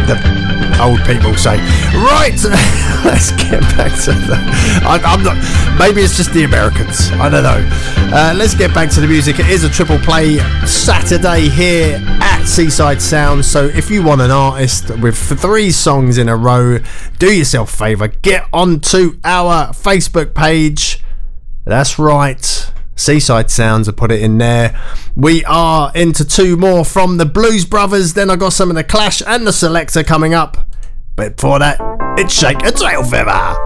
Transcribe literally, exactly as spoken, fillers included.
the old people say. Right, let's get back to the... I, I'm not... Maybe it's just the Americans. I don't know. Uh, let's get back to the music. It is a triple play Saturday here at Seaside Sound. So if you want an artist with three songs in a row, do yourself a favour. Get onto our Facebook page. That's right. Seaside Sounds, I put it in there. We are into two more from the Blues Brothers. Then I got some of the Clash and the Selector coming up. But before that, it's Shake a Trail Feather.